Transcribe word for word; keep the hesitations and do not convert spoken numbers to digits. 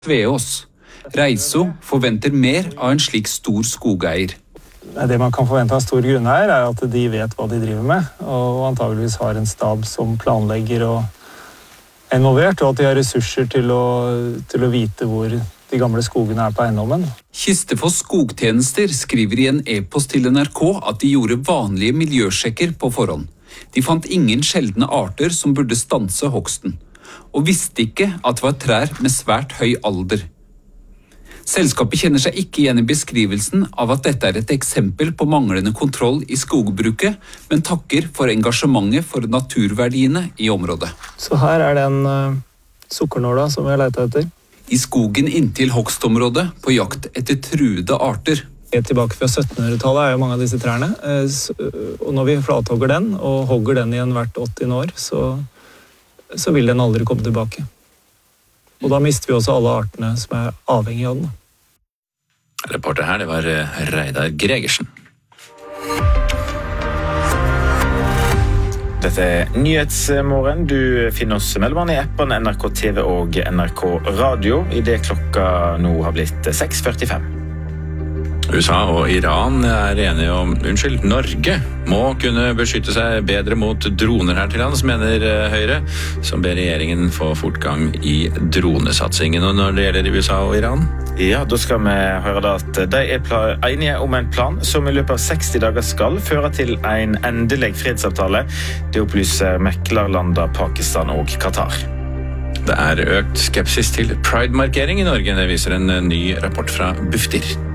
Sveås. Reiso forventer mer av en slik stor skogeier. Det man kan forvente av stor grunneier er at de vet hva de driver med, og antageligvis har en stab som planlegger og er involvert, og at de har ressurser til å, til å vite hvor de gamle skogene er på eiendommen. Kistefoss Skogtjenester skriver i en e-post til N R K at de gjorde vanlige miljøsjekker på forhånd. De fant ingen sjeldne arter som burde stanse hogsten, og visste ikke at det var trær med svært høy alder. Selskapet kjenner seg ikke igjen i beskrivelsen av at dette er et eksempel på manglende kontroll i skogbruket, men takker for engasjementet for naturverdiene i området. Så her er den uh, sukkernåla som vi har letet etter. I skogen inntil hogstområdet på jakt etter truede arter. Tilbake fra syttenhundretallet er jo mange av disse trærne, og når vi flathogger den og hogger den igjen hvert åttiende år, så, så vil den aldri komme tilbake. Og da mister vi også alle artene som er avhengige av den. Reporter her, det var Reidar Gregersen. Dette er Nyhetsmorgen. Du finner oss mellom i appen N R K T V og N R K Radio, i det klokka nå har blitt seks førtifem. U S A og Iran er enige om, unnskyld, Norge må kunne beskytte seg bedre mot droner her til lands, mener Høyre, som ber regjeringen få fortgang i dronesatsingen. Og når det gjelder U S A og Iran? Ja, da skal vi høre da at de er enige om en plan som i løpet av seksti dager skal føre til en endelig fredsavtale. Det opplyser meklerlanda Pakistan og Qatar. Det er økt skepsis til Pride-markering i Norge, det viser en ny rapport fra Bufdir.